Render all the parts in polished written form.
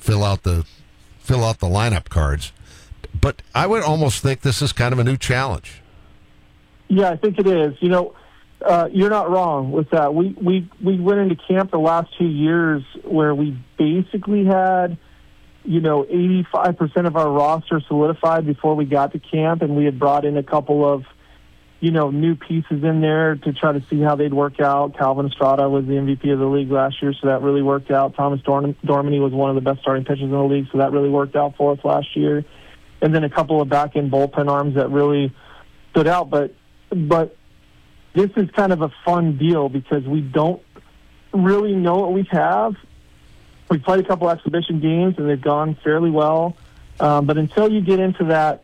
fill out the lineup cards. But I would almost think this is kind of a new challenge. Yeah, I think it is. You're not wrong with that. We went into camp the last 2 years where we basically had 85% of our roster solidified before we got to camp, and we had brought in a couple of new pieces in there to try to see how they'd work out. Calvin Estrada was the MVP of the league last year, so that really worked out. Thomas Dormany was one of the best starting pitchers in the league, so that really worked out for us last year. And then a couple of back-end bullpen arms that really stood out. But this is kind of a fun deal because we don't really know what we have. We played a couple exhibition games, and they've gone fairly well. But until you get into that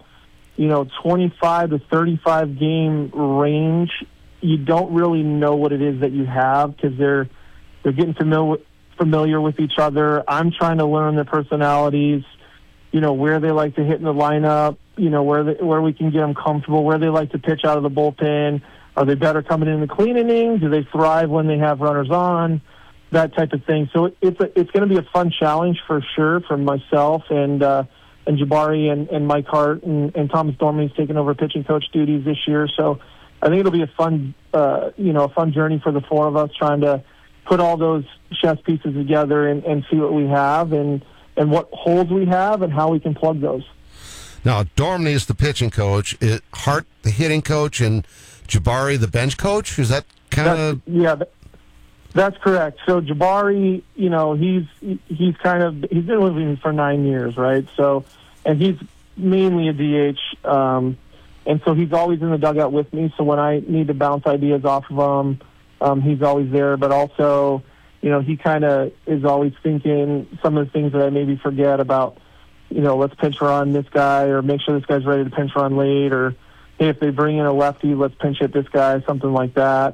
25 to 35 game range, you don't really know what it is that you have because they're getting familiar with each other. I'm trying to learn their personalities, where they like to hit in the lineup, where we can get them comfortable, where they like to pitch out of the bullpen. Are they better coming in the clean innings? Do they thrive when they have runners on? That type of thing. So it's going to be a fun challenge for sure for myself and Jabari and Mike Hart and Thomas Dormany's taking over pitching coach duties this year. So I think it'll be a fun, a fun journey for the four of us trying to put all those chess pieces together and see what we have and what holes we have and how we can plug those. Now, Dormany is the pitching coach, Hart the hitting coach, and Jabari the bench coach. Is that kind of? Yeah, that's correct. So Jabari, he's been with me for 9 years, right? So, and he's mainly a DH, and so he's always in the dugout with me. So when I need to bounce ideas off of him, he's always there. But also, he kind of is always thinking some of the things that I maybe forget about. Let's pinch run this guy, or make sure this guy's ready to pinch run late, or hey, if they bring in a lefty, let's pinch hit this guy, something like that.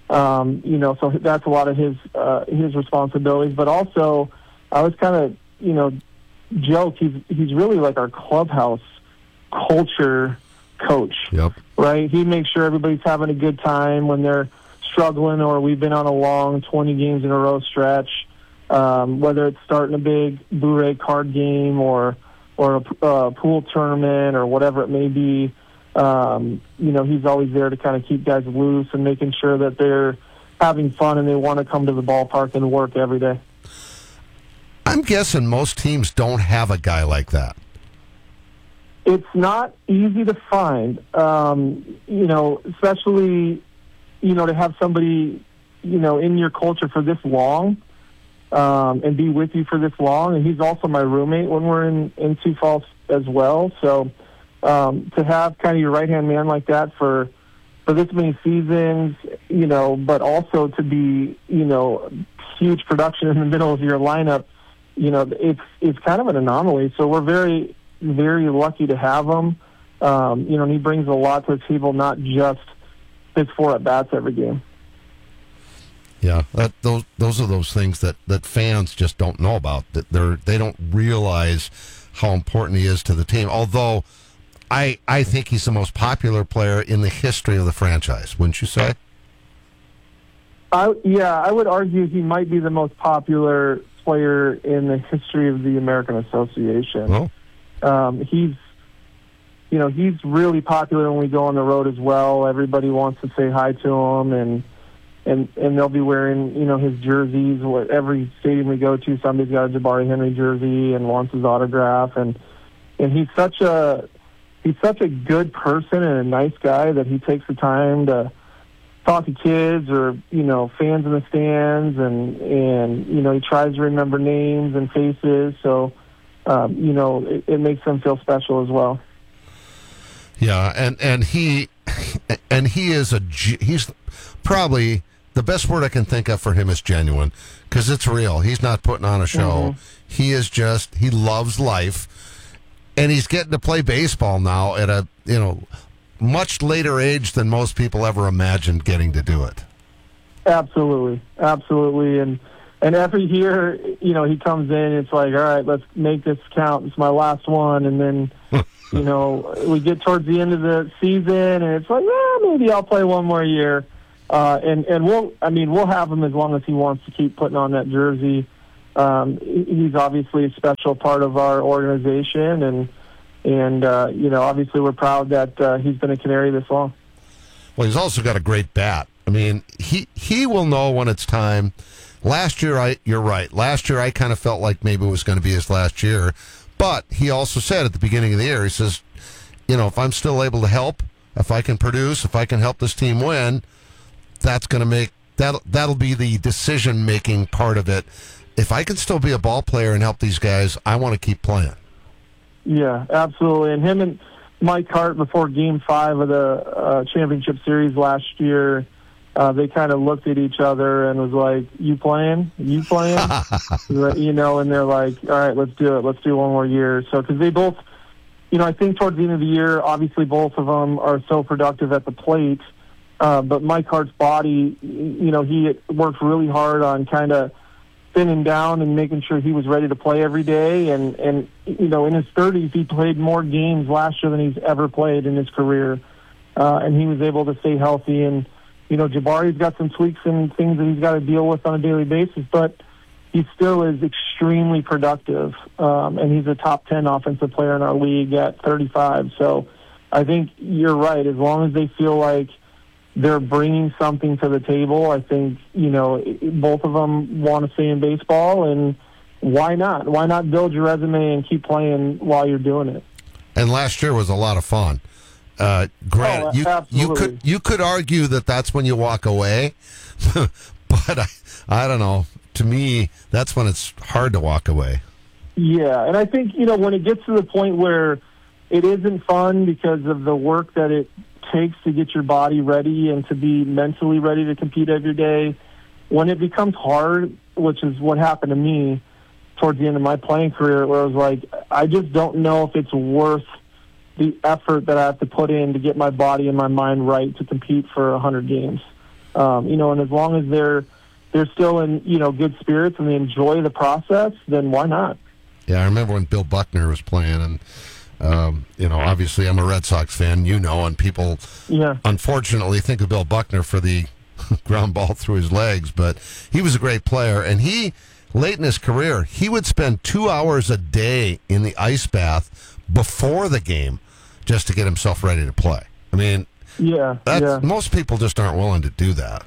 So that's a lot of his responsibilities. But also, I was kind of, joke. He's really like our clubhouse culture coach. Yep. Right. He makes sure everybody's having a good time when they're struggling, or we've been on a long 20 games in a row stretch. Whether it's starting a big Blu-ray card game or a pool tournament or whatever it may be. He's always there to kind of keep guys loose and making sure that they're having fun and they want to come to the ballpark and work every day. I'm guessing most teams don't have a guy like that. It's not easy to find, especially, to have somebody, in your culture for this long and be with you for this long. And he's also my roommate when we're in Sioux Falls as well. So, to have kind of your right-hand man like that for this many seasons, but also to be, huge production in the middle of your lineup, it's kind of an anomaly. So we're very, very lucky to have him. And he brings a lot to the table, not just his 4 at-bats every game. Yeah, those are those things that fans just don't know about. That they don't realize how important he is to the team. Although I think he's the most popular player in the history of the franchise, wouldn't you say? I would argue he might be the most popular player in the history of the American Association. Oh. He's really popular when we go on the road as well. Everybody wants to say hi to him, and they'll be wearing, his jerseys. Every stadium we go to, somebody's got a Jabari Henry jersey and wants his autograph, and he's such a good person and a nice guy that he takes the time to talk to kids or, fans in the stands, and he tries to remember names and faces. So, it makes them feel special as well. Yeah. And he is he's probably the best word I can think of for him is genuine, because it's real. He's not putting on a show. Mm-hmm. He loves life, and he's getting to play baseball now at a, much later age than most people ever imagined getting to do it. Absolutely. And every year, he comes in, it's like, all right, let's make this count. It's my last one. And then, we get towards the end of the season, and it's like, maybe I'll play one more year. And we'll have him as long as he wants to keep putting on that jersey. He's obviously a special part of our organization, and obviously we're proud that he's been a Canary this long. Well, he's also got a great bat. I mean, he will know when it's time. Last year, you're right. Last year, I kind of felt like maybe it was going to be his last year. But he also said at the beginning of the year, he says, if I'm still able to help, if I can produce, if I can help this team win, that's going to make that'll be the decision-making part of it. If I can still be a ball player and help these guys, I want to keep playing. Yeah, absolutely. And him and Mike Hart, before Game 5 of the championship series last year, they kind of looked at each other and was like, you playing? You playing? And they're like, all right, let's do it. Let's do one more year. So, because they both, I think towards the end of the year, obviously both of them are so productive at the plate. But Mike Hart's body, he worked really hard on kind of thinning down and making sure he was ready to play every day. And in his 30s, he played more games last year than he's ever played in his career. And he was able to stay healthy. And, Jabari's got some tweaks and things that he's got to deal with on a daily basis, but he still is extremely productive. And he's a top 10 offensive player in our league at 35. So I think you're right. As long as they feel like they're bringing something to the table, I think, both of them want to stay in baseball, and why not? Why not build your resume and keep playing while you're doing it? And last year was a lot of fun. Granted, you could argue that that's when you walk away, but I don't know. To me, that's when it's hard to walk away. Yeah, and I think, when it gets to the point where it isn't fun because of the work that it takes to get your body ready and to be mentally ready to compete every day, when it becomes hard, which is what happened to me towards the end of my playing career, where I was like, I just don't know if it's worth the effort that I have to put in to get my body and my mind right to compete for 100 games. And as long as they're still in, good spirits and they enjoy the process, then why not? Yeah, I remember when Bill Buckner was playing, and obviously I'm a Red Sox fan, and people unfortunately think of Bill Buckner for the ground ball through his legs, but he was a great player, and late in his career, he would spend 2 hours a day in the ice bath before the game just to get himself ready to play. I mean, most people just aren't willing to do that.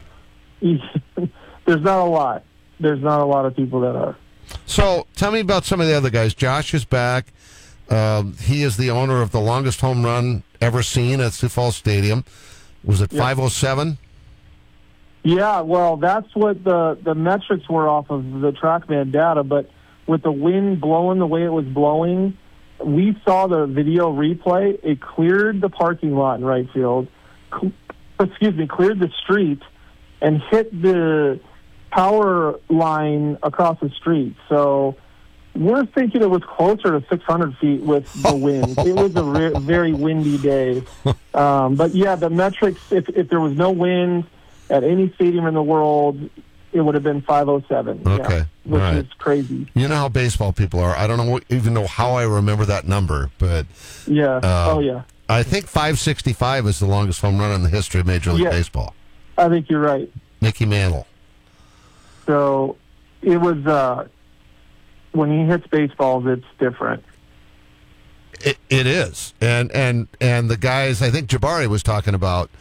There's not a lot. There's not a lot of people that are. So tell me about some of the other guys. Josh is back. He is the owner of the longest home run ever seen at Sioux Falls Stadium. Was it 507? Yeah, well, that's what the metrics were off of the TrackMan data, but with the wind blowing the way it was blowing, we saw the video replay. It cleared the parking lot in right field, cleared the street, and hit the power line across the street. So we're thinking it was closer to 600 feet with the wind. It was a very windy day. But, yeah, the metrics, if there was no wind at any stadium in the world, it would have been 507. Okay. Which is crazy. You know how baseball people are. I don't even know how I remember that number, but I think 565 is the longest home run in the history of Major League Baseball. I think you're right. Mickey Mantle. So it was when he hits baseballs, it's different. It is, and the guys. I think Jabari was talking about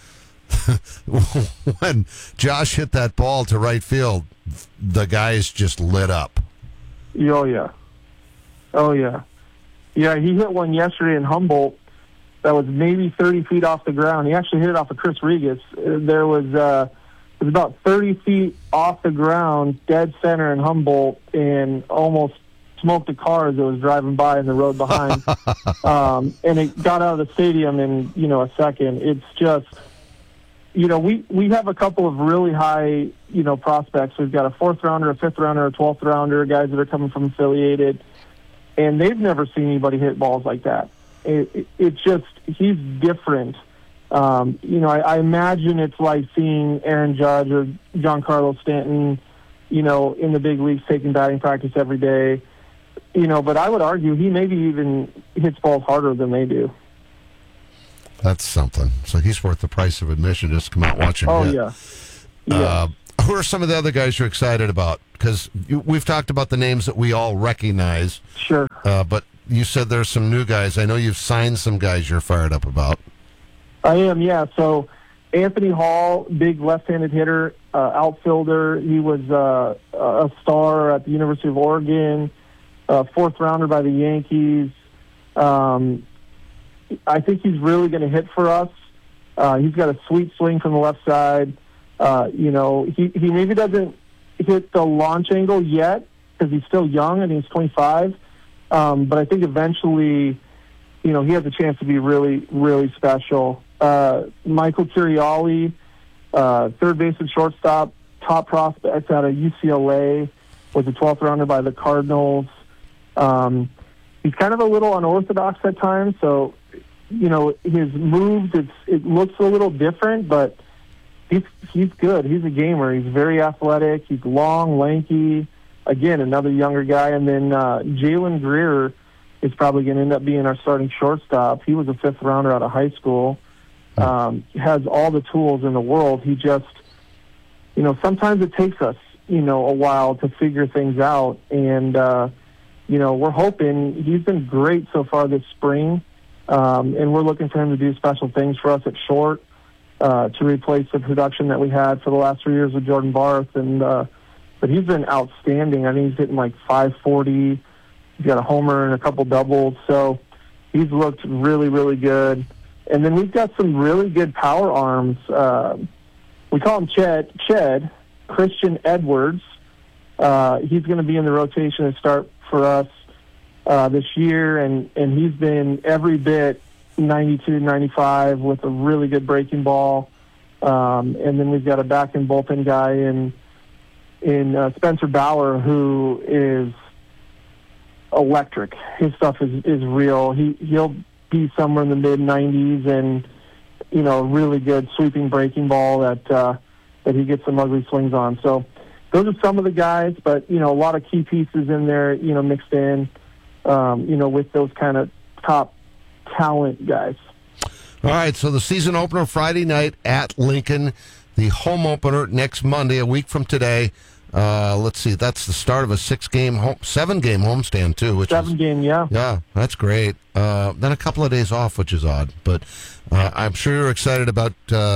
when Josh hit that ball to right field, the guys just lit up. Oh yeah. He hit one yesterday in Humboldt that was maybe 30 feet off the ground. He actually hit it off of Chris Regas. There was it was about 30 feet off the ground, dead center in Humboldt, and almost smoked a car as it was driving by in the road behind. And it got out of the stadium in, a second. It's just, we have a couple of really high, prospects. We've got a 4th rounder, a 5th rounder, a 12th rounder, guys that are coming from affiliated, and they've never seen anybody hit balls like that. It's just, he's different. I imagine it's like seeing Aaron Judge or Giancarlo Stanton, in the big leagues taking batting practice every day. But I would argue he maybe even hits balls harder than they do. That's something. So he's worth the price of admission. Just come out watching. Oh, hit. Yeah. who are some of the other guys you're excited about? Because we've talked about the names that we all recognize. Sure. But you said there's some new guys. I know you've signed some guys you're fired up about. I am, yeah. So Anthony Hall, big left-handed hitter, outfielder. He was a star at the University of Oregon, fourth rounder by the Yankees. I think he's really going to hit for us. He's got a sweet swing from the left side. He maybe doesn't hit the launch angle yet because he's still young and he's 25. But I think eventually, he has a chance to be really, really special. Michael Curiali, third base and shortstop, top prospect out of UCLA, was a 12th rounder by the Cardinals. He's kind of a little unorthodox at times, so, his moves, it looks a little different, but he's good. He's a gamer. He's very athletic. He's long, lanky. Again, another younger guy. And then Jalen Greer is probably going to end up being our starting shortstop. He was a fifth rounder out of high school. He has all the tools in the world. He just, sometimes it takes us, a while to figure things out. And, we're hoping he's been great so far this spring. And we're looking for him to do special things for us at short to replace the production that we had for the last 3 years with Jordan Barth. And, but he's been outstanding. I think he's hitting like 540. He's got a homer and a couple doubles. So he's looked really, really good. And then we've got some really good power arms. We call him Ched, Christian Edwards. He's going to be in the rotation to start for us this year, and he's been every bit 92, 95 with a really good breaking ball. And then we've got a back and bullpen guy in Spencer Bauer, who is electric. His stuff is real. He'll be somewhere in the mid-90s and, a really good sweeping breaking ball that he gets some ugly swings on. So those are some of the guys, but, a lot of key pieces in there, mixed in, with those kind of top talent guys. All right, so the season opener Friday night at Lincoln, the home opener next Monday, a week from today. Let's see, that's the start of a 7-game homestand too. Which 7-game, yeah. Yeah, that's great. Then a couple of days off, which is odd, but I'm sure you're excited about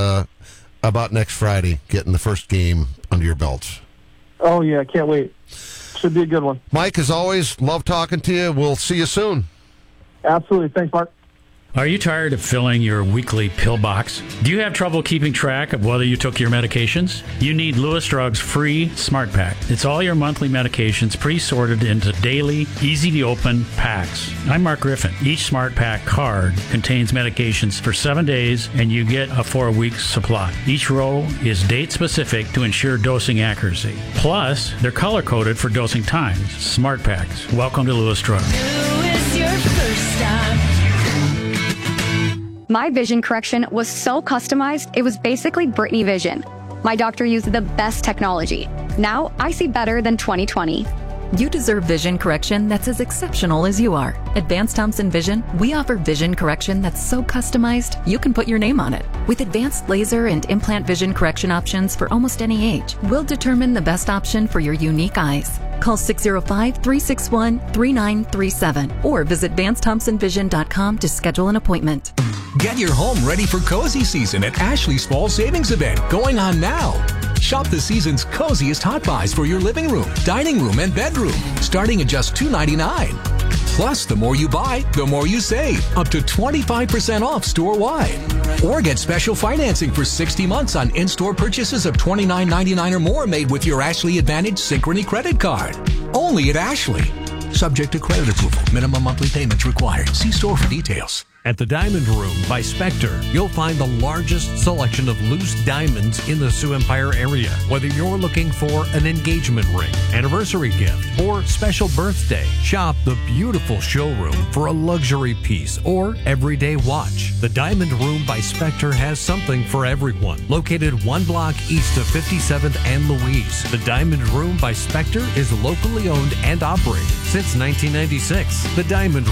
next Friday, getting the first game under your belts. Oh yeah, can't wait. Should be a good one. Mike, as always, love talking to you. We'll see you soon. Absolutely. Thanks, Mark. Are you tired of filling your weekly pill box? Do you have trouble keeping track of whether you took your medications? You need Lewis Drug's free Smart Pack. It's all your monthly medications pre-sorted into daily, easy-to-open packs. I'm Mark Griffin. Each Smart Pack card contains medications for 7 days, and you get a 4-week supply. Each row is date-specific to ensure dosing accuracy. Plus, they're color-coded for dosing times. Smart Packs. Welcome to Lewis Drug. Lewis, your first stop. My vision correction was so customized, it was basically Britney Vision. My doctor used the best technology. Now I see better than 20/20. You deserve vision correction that's as exceptional as you are. At Vance Thompson Vision, we offer vision correction that's so customized, you can put your name on it. With advanced laser and implant vision correction options for almost any age, we'll determine the best option for your unique eyes. Call 605-361-3937 or visit VanceThompsonVision.com to schedule an appointment. Get your home ready for cozy season at Ashley's Fall Savings Event, going on now. Shop the season's coziest hot buys for your living room, dining room, and bedroom, starting at just $2.99. Plus, the more you buy, the more you save, up to 25% off store-wide. Or get special financing for 60 months on in-store purchases of $29.99 or more made with your Ashley Advantage Synchrony credit card. Only at Ashley. Subject to credit approval. Minimum monthly payments required. See store for details. At the Diamond Room by Spectre, you'll find the largest selection of loose diamonds in the Sioux Empire area. Whether you're looking for an engagement ring, anniversary gift, or special birthday, shop the beautiful showroom for a luxury piece or everyday watch. The Diamond Room by Spectre has something for everyone. Located 1 block east of 57th and Louise, the Diamond Room by Spectre is locally owned and operated since 1996. The Diamond Room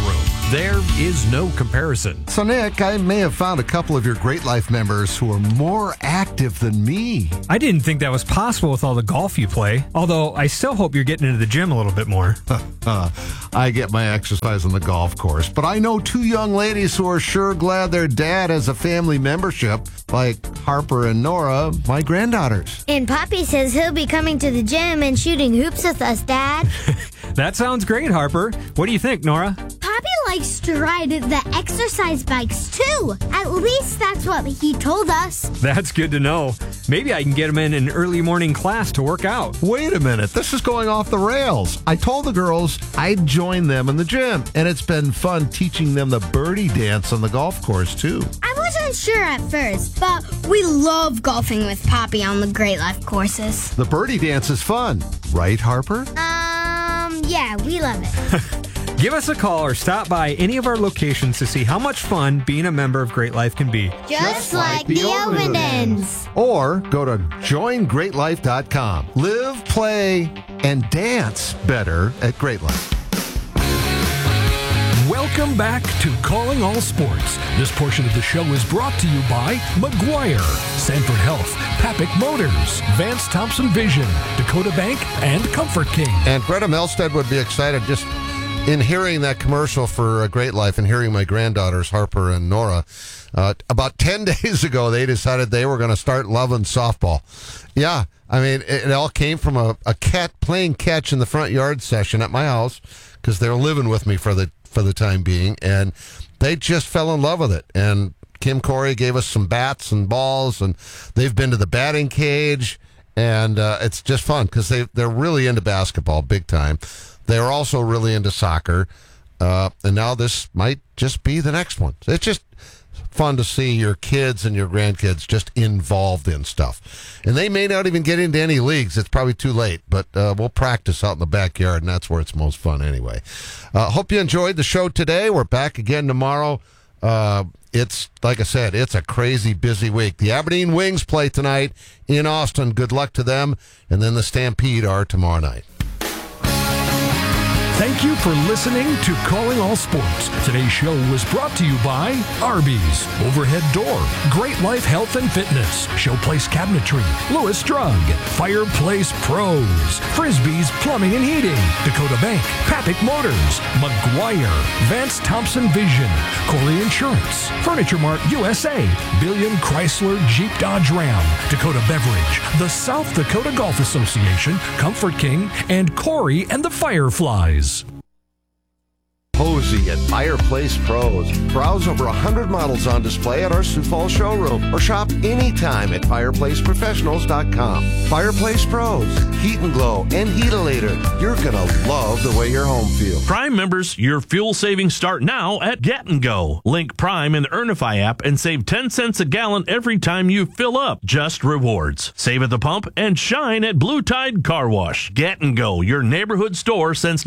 There is no comparison. So, Nick, I may have found a couple of your Great Life members who are more active than me. I didn't think that was possible with all the golf you play, although I still hope you're getting into the gym a little bit more. I get my exercise on the golf course, but I know two young ladies who are sure glad their dad has a family membership, like Harper and Nora, my granddaughters. And Poppy says he'll be coming to the gym and shooting hoops with us, Dad. That sounds great, Harper. What do you think, Nora? Poppy likes to ride the exercise bikes, too. At least that's what he told us. That's good to know. Maybe I can get him in an early morning class to work out. Wait a minute, this is going off the rails. I told the girls I'd join them in the gym, and it's been fun teaching them the birdie dance on the golf course, too. I wasn't sure at first, but we love golfing with Poppy on the Great Life courses. The birdie dance is fun, right, Harper? Yeah, we love it. Give us a call or stop by any of our locations to see how much fun being a member of Great Life can be. Just like the Ovendens. Or go to joingreatlife.com. Live, play, and dance better at Great Life. Welcome back to Calling All Sports. This portion of the show is brought to you by McGuire, Sanford Health, Papik Motors, Vance Thompson Vision, Dakota Bank, and Comfort King. And Greta Melstead would be excited just in hearing that commercial for Great Life and hearing my granddaughters, Harper and Nora. About 10 days ago, they decided they were going to start loving softball. Yeah, I mean, it all came from a cat playing catch in the front yard session at my house because they're living with me for the time being, and they just fell in love with it. And Kim Corey gave us some bats and balls, and they've been to the batting cage, and it's just fun because they're really into basketball big time. They're also really into soccer, and now this might just be the next one. It's just fun to see your kids and your grandkids just involved in stuff. And they may not even get into any leagues. It's probably too late, but we'll practice out in the backyard, and that's where it's most fun anyway. Hope you enjoyed the show today. We're back again tomorrow. It's, like I said, it's a crazy busy week. The Aberdeen Wings play tonight in Austin. Good luck to them. And then the Stampede are tomorrow night. Thank you for listening to Calling All Sports. Today's show was brought to you by Arby's, Overhead Door, Great Life Health and Fitness, Showplace Cabinetry, Lewis Drug, Fireplace Pros, Frisbee's Plumbing and Heating, Dakota Bank, Papik Motors, McGuire, Vance Thompson Vision, Corey Insurance, Furniture Mart USA, Billion Chrysler Jeep Dodge Ram, Dakota Beverage, the South Dakota Golf Association, Comfort King, and Corey and the Fireflies. Posey at Fireplace Pros. Browse over 100 models on display at our Sioux Falls showroom or shop anytime at fireplaceprofessionals.com. Fireplace Pros, Heat and Glow and Heatalator. You're going to love the way your home feels. Prime members, your fuel savings start now at Get and Go. Link Prime in the Earnify app and save 10 cents a gallon every time you fill up. Just rewards. Save at the pump and shine at Blue Tide Car Wash. Get and Go, your neighborhood store since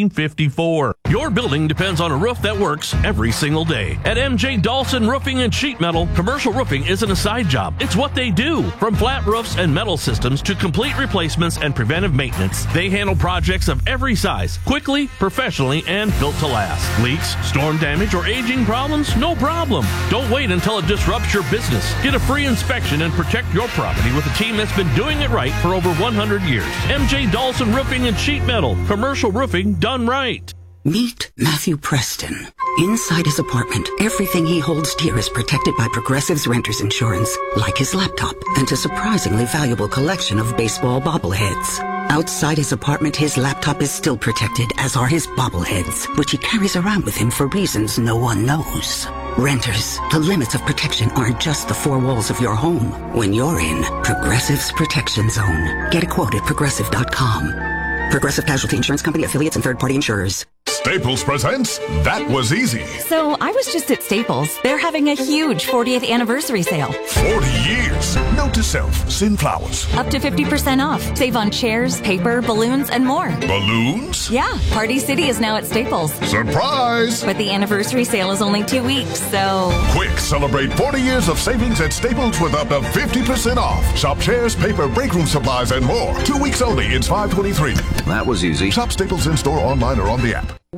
1954. Your building depends on a roof that works every single day. At MJ Dawson Roofing and Sheet Metal, commercial roofing isn't a side job. It's what they do. From flat roofs and metal systems to complete replacements and preventive maintenance, they handle projects of every size, quickly, professionally, and built to last. Leaks, storm damage, or aging problems? No problem. Don't wait until it disrupts your business. Get a free inspection and protect your property with a team that's been doing it right for over 100 years. MJ Dawson Roofing and Sheet Metal, commercial roofing done right. Meet Matthew Preston. Inside his apartment, everything he holds dear is protected by Progressive's Renter's Insurance, like his laptop and a surprisingly valuable collection of baseball bobbleheads. Outside his apartment, his laptop is still protected, as are his bobbleheads, which he carries around with him for reasons no one knows. Renters, the limits of protection aren't just the four walls of your home. When you're in Progressive's Protection Zone, get a quote at Progressive.com. Progressive Casualty Insurance Company, affiliates, and third-party insurers. Staples presents That Was Easy. So I was just at Staples. They're having a huge 40th anniversary sale. 40 years. Note to self, send flowers. Up to 50% off. Save on chairs, paper, balloons, and more. Balloons? Yeah, Party City is now at Staples. Surprise! But the anniversary sale is only 2 weeks, so... Quick, celebrate 40 years of savings at Staples with up to 50% off. Shop chairs, paper, break room supplies, and more. 2 weeks only. It's $5.23. That was easy. Shop Staples in-store, online, or on the app.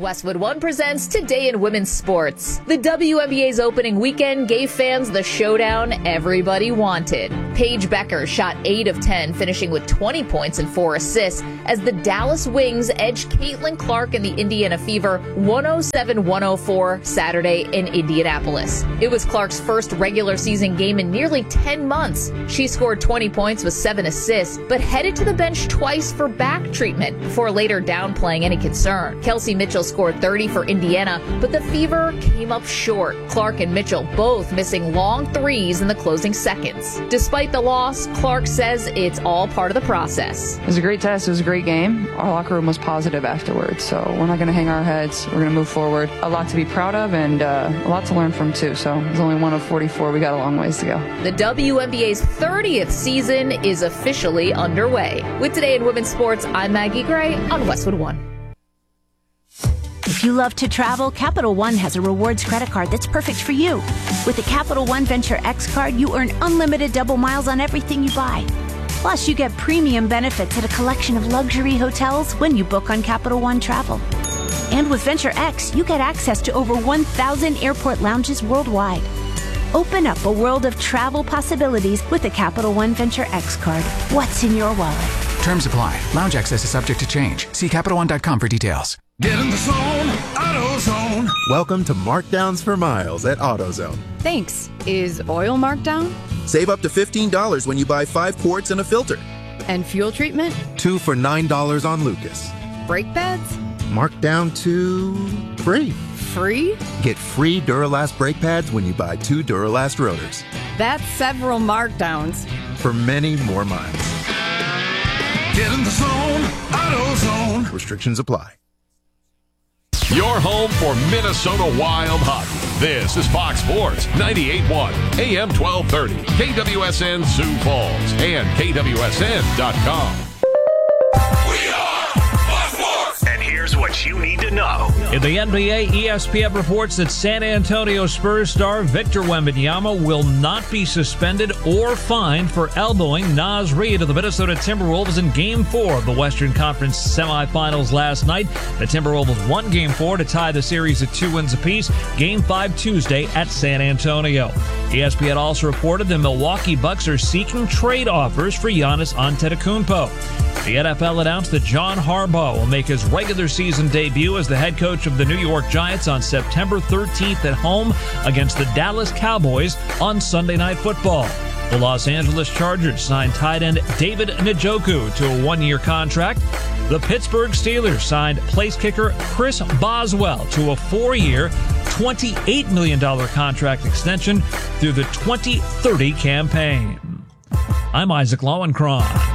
Westwood One presents Today in Women's Sports. The WNBA's opening weekend gave fans the showdown everybody wanted. Paige Becker shot 8 of 10, finishing with 20 points and 4 assists, as the Dallas Wings edged Caitlin Clark and the Indiana Fever 107-104 Saturday in Indianapolis. It was Clark's first regular season game in nearly 10 months. She scored 20 points with 7 assists, but headed to the bench twice for back treatment before later downplaying any concern. Kelsey Mitchell scored 30 for Indiana, but the Fever came up short. Clark and Mitchell both missing long threes in the closing seconds. Despite the loss, Clark says it's all part of the process. It was a great test. It was a great game. Our locker room was positive afterwards, so we're not going to hang our heads. We're going to move forward. A lot to be proud of and a lot to learn from, too. So it's only one of 44. We got a long ways to go. The WNBA's 30th season is officially underway. With Today in Women's Sports, I'm Maggie Gray on Westwood One. If you love to travel, Capital One has a rewards credit card that's perfect for you. With the Capital One Venture X card, you earn unlimited double miles on everything you buy. Plus, you get premium benefits at a collection of luxury hotels when you book on Capital One Travel. And with Venture X, you get access to over 1,000 airport lounges worldwide. Open up a world of travel possibilities with the Capital One Venture X card. What's in your wallet? Terms apply. Lounge access is subject to change. See CapitalOne.com for details. Get in the zone, AutoZone. Welcome to Markdowns for Miles at AutoZone. Thanks. Is oil marked down? Save up to $15 when you buy 5 quarts and a filter. And fuel treatment? 2 for $9 on Lucas. Brake pads? Marked down to free. Free? Get free Duralast brake pads when you buy 2 Duralast rotors. That's several markdowns. For many more miles. Get in the zone, AutoZone. Restrictions apply. Your home for Minnesota Wild hockey. This is Fox Sports 98.1 AM 1230 KWSN Sioux Falls and KWSN.com. And here's what you need to know. In the NBA, ESPN reports that San Antonio Spurs star Victor Wembanyama will not be suspended or fined for elbowing Naz Reid of the Minnesota Timberwolves in Game 4 of the Western Conference semifinals last night. The Timberwolves won Game 4 to tie the series at 2 wins apiece. Game 5 Tuesday at San Antonio. ESPN also reported the Milwaukee Bucks are seeking trade offers for Giannis Antetokounmpo. The NFL announced that John Harbaugh will make his regular season debut as the head coach of the New York Giants on September 13th at home against the Dallas Cowboys on Sunday Night Football. The Los Angeles Chargers signed tight end David Njoku to a 1-year contract. The Pittsburgh Steelers signed place kicker Chris Boswell to a 4-year, $28 million contract extension through the 2030 campaign. I'm Isaac Lowenkron.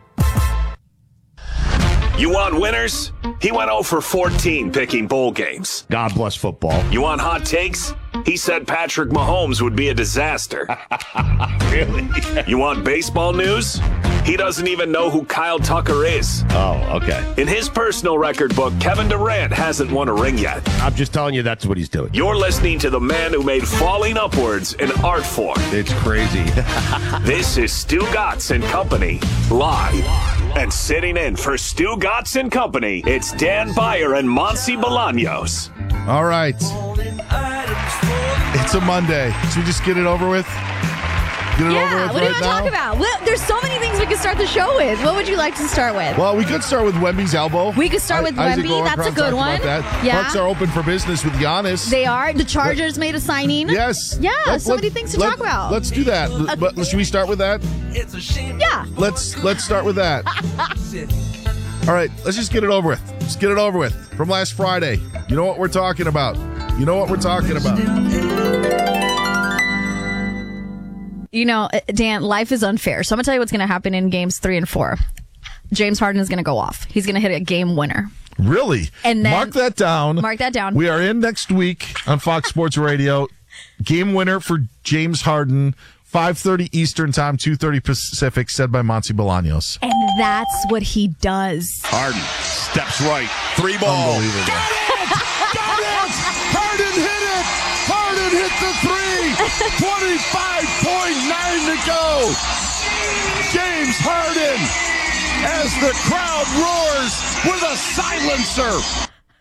You want winners? He went 0 for 14 picking bowl games. God bless football. You want hot takes? He said Patrick Mahomes would be a disaster. Really? You want baseball news? He doesn't even know who Kyle Tucker is. Oh, okay. In his personal record book, Kevin Durant hasn't won a ring yet. I'm just telling you that's what he's doing. You're listening to the man who made falling upwards an art form. It's crazy. This is Stu Gatz and Company, live. And sitting in for Stu Gatz and Company, it's Dan Beyer and Monsi Bolaños. All right. It's a Monday. Should we just get it over with? Get it over with what do you want to talk about? Well, there's so many things we could start the show with. What would you like to start with? Well, we could start with Wemby's elbow. We could start with Wemby. That's a good one. Yeah. Bucks are open for business with Giannis. They are. The Chargers made a signing. Yes. Yeah, so many things to talk about. Let's do that. But should we start with that? Yeah. Let's start with that. All right, let's just get it over with. Just get it over with. From last Friday. You know what we're talking about. You know what we're talking about. You know, Dan, life is unfair. So I'm going to tell you what's going to happen in games 3 and 4. James Harden is going to go off. He's going to hit a game winner. Really? And then, mark that down. Mark that down. We are in next week on Fox Sports Radio. Game winner for James Harden. 5:30 Eastern Time, 2:30 Pacific, said by Monsi Bolaños. And that's what he does. Harden steps right. 3 ball. Unbelievable. Got it! Got it! Harden hit it! Harden hit the 3! 25.9 to go! James Harden, as the crowd roars with a silencer.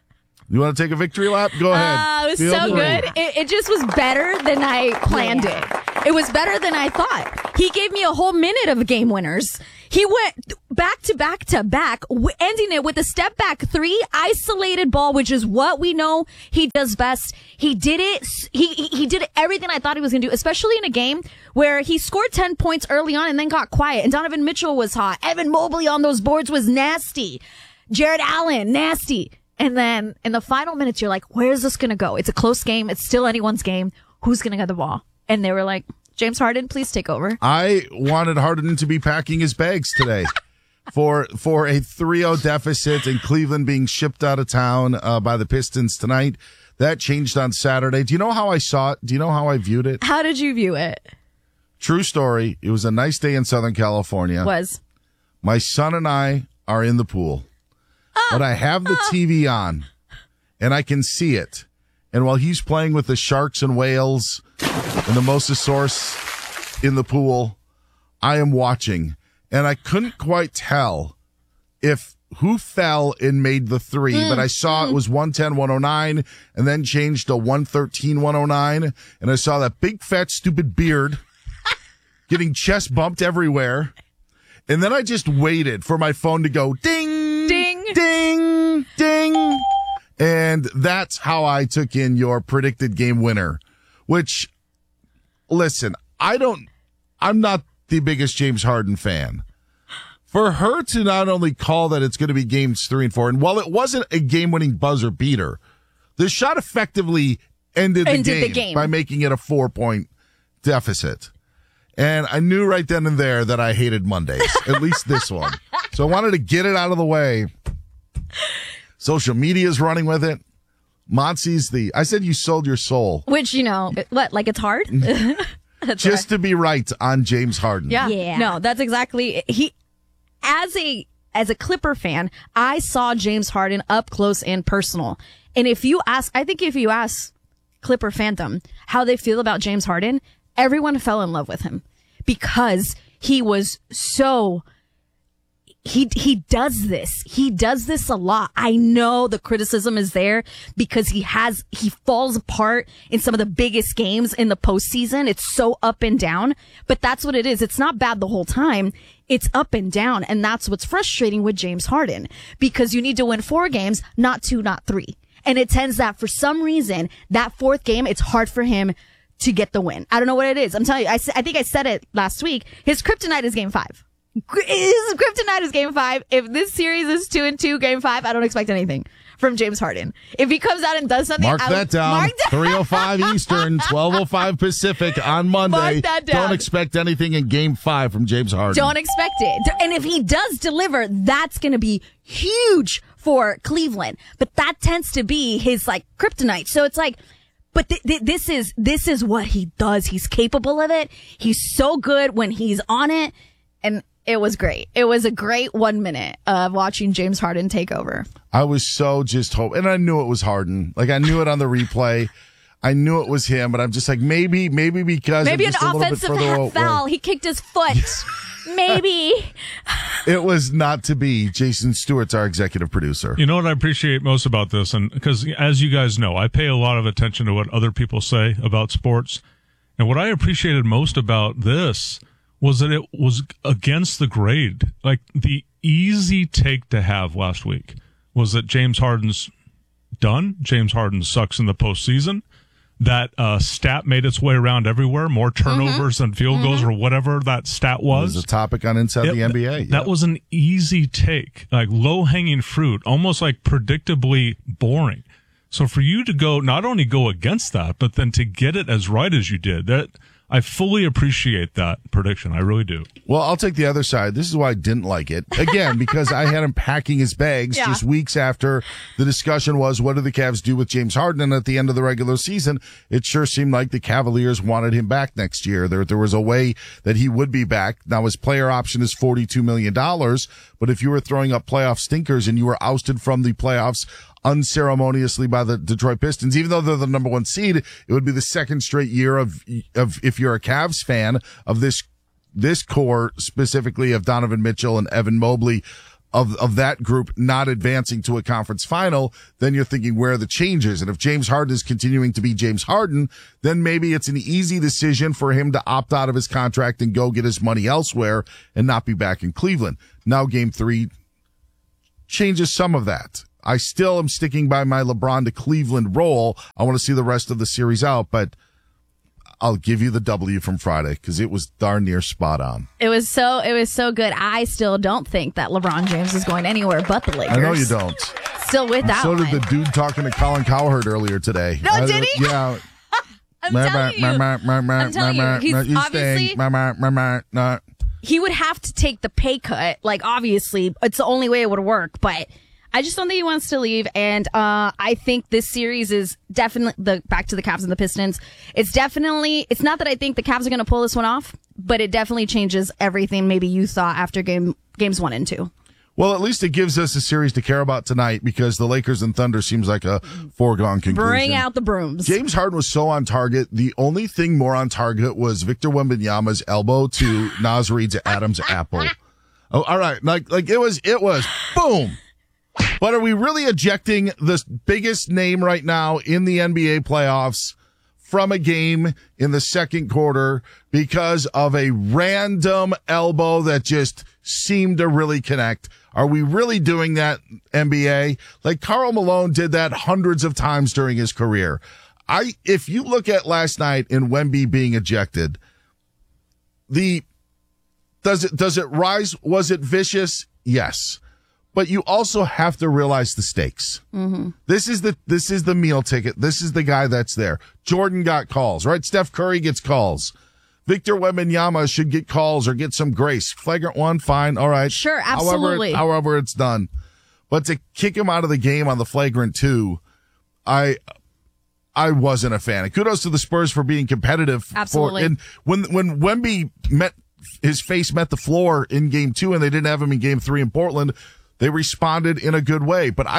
You want to take a victory lap? Go ahead. It was Feel so free. good. It just was better than I planned it. It was better than I thought. He gave me a whole minute of game winners. He went back to back to back, ending it with a step back 3 isolated ball, which is what we know he does best. He did it. He did everything I thought he was going to do, especially in a game where he scored 10 points early on and then got quiet. And Donovan Mitchell was hot. Evan Mobley on those boards was nasty. Jared Allen, nasty. And then in the final minutes, you're like, where's this going to go? It's a close game. It's still anyone's game. Who's going to get the ball? And they were like, James Harden, please take over. I wanted Harden to be packing his bags today for a 3-0 deficit and Cleveland being shipped out of town by the Pistons tonight. That changed on Saturday. Do you know how I saw it? Do you know how I viewed it? How did you view it? True story. It was a nice day in Southern California. My son and I are in the pool. But I have the TV on, and I can see it. And while he's playing with the sharks and whales and the mosasaurus in the pool, I am watching. And I couldn't quite tell if who fell and made the 3, but I saw it was 110-109 and then changed to 113-109. And I saw that big, fat, stupid beard getting chest bumped everywhere. And then I just waited for my phone to go ding, ding, ding, ding. And that's how I took in your predicted game winner, which, listen, I'm not the biggest James Harden fan. For her to not only call that it's going to be games 3 and 4, and while it wasn't a game-winning buzzer beater, the shot effectively ended the game by making it a 4-point deficit. And I knew right then and there that I hated Mondays, at least this one. So I wanted to get it out of the way. Social media is running with it. Montsy's I said you sold your soul. Which, like it's hard? That's just to be right on James Harden. Yeah. No, that's exactly, as a Clipper fan, I saw James Harden up close and personal. And if you ask Clipper fandom how they feel about James Harden, everyone fell in love with him because he was so, he does this. He does this a lot. I know the criticism is there because he falls apart in some of the biggest games in the postseason. It's so up and down, but that's what it is. It's not bad the whole time. It's up and down. And that's what's frustrating with James Harden because you need to win 4 games, not 2, not 3. And it tends that for some reason, that 4th game, it's hard for him to get the win. I don't know what it is. I'm telling you, I think I said it last week. His kryptonite is game 5. His kryptonite is game 5. If this series is 2-2, game 5, I don't expect anything from James Harden. If he comes out and does something, mark that down. 3:05 Eastern, 12:05 Pacific on Monday. Mark that down. Don't expect anything in game 5 from James Harden. Don't expect it. And if he does deliver, that's going to be huge for Cleveland. But that tends to be his kryptonite. So it's but this is what he does. He's capable of it. He's so good when he's on it. And it was great. It was a great 1 minute of watching James Harden take over. I was so just and I knew it was Harden. I knew it on the replay. I knew it was him, but I'm just maybe because maybe an offensive foul. He kicked his foot. Maybe. It was not to be. Jason Stewart's our executive producer. You know what I appreciate most about this? And because as you guys know, I pay a lot of attention to what other people say about sports. And what I appreciated most about this was that it was against the grade. The easy take to have last week was that James Harden's done. James Harden sucks in the postseason. That stat made its way around everywhere. More turnovers than field goals or whatever that stat was. It was a topic on Inside the NBA. That was an easy take, low-hanging fruit, almost predictably boring. So for you to not only go against that, but then to get it as right as you did, I fully appreciate that prediction. I really do. Well, I'll take the other side. This is why I didn't like it. Again, because I had him packing his bags just weeks after the discussion was, what do the Cavs do with James Harden? And at the end of the regular season, it sure seemed like the Cavaliers wanted him back next year. There was a way that he would be back. Now, his player option is $42 million. But if you were throwing up playoff stinkers and you were ousted from the playoffs unceremoniously by the Detroit Pistons, even though they're the number 1 seed, it would be the second straight year of if you're a Cavs fan, of this core, specifically of Donovan Mitchell and Evan Mobley, of that group not advancing to a conference final, then you're thinking, where are the changes? And if James Harden is continuing to be James Harden, then maybe it's an easy decision for him to opt out of his contract and go get his money elsewhere and not be back in Cleveland. Now Game 3 changes some of that. I still am sticking by my LeBron to Cleveland role. I want to see the rest of the series out, but I'll give you the W from Friday because it was darn near spot on. It was so good. I still don't think that LeBron James is going anywhere but the Lakers. I know you don't. Still with that So one. did the dude talking to Colin Cowherd earlier today. No, did he? Yeah. I'm telling you, he's obviously, he would have to take the pay cut. Like, obviously, it's the only way it would work, but I just don't think he wants to leave. And I think this series is definitely back to the Cavs and the Pistons. It's not that I think the Cavs are going to pull this one off, but it definitely changes everything maybe you thought after games 1 and 2. Well, at least it gives us a series to care about tonight because the Lakers and Thunder seems like a foregone conclusion. Bring out the brooms. James Harden was so on target. The only thing more on target was Victor Wembanyama's elbow to Naz Reid's Adam's apple. Oh, all right. Like it was boom. But are we really ejecting the biggest name right now in the NBA playoffs from a game in the second quarter because of a random elbow that just seemed to really connect? Are we really doing that, NBA? Like Karl Malone did that hundreds of times during his career. If you look at last night in Wemby being ejected, does it rise? Was it vicious? Yes. But you also have to realize the stakes. Mm-hmm. This is the meal ticket. This is the guy that's there. Jordan got calls, right? Steph Curry gets calls. Victor Wembanyama should get calls or get some grace. Flagrant 1, fine, all right. Sure, absolutely. However it's done. But to kick him out of the game on the flagrant 2, I wasn't a fan. And kudos to the Spurs for being competitive. Absolutely. And when Wemby his face met the floor in Game 2 and they didn't have him in Game 3 in Portland, they responded in a good way, but